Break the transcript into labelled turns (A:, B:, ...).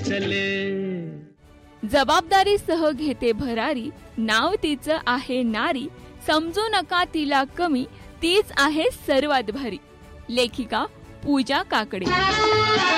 A: चले.
B: जबाबदारी सह घेते भरारी, नाव तिचं आहे नारी, समजू नका तिला कमी, तीच आहे सर्वात भारी. लेखिका पूजा काकडे.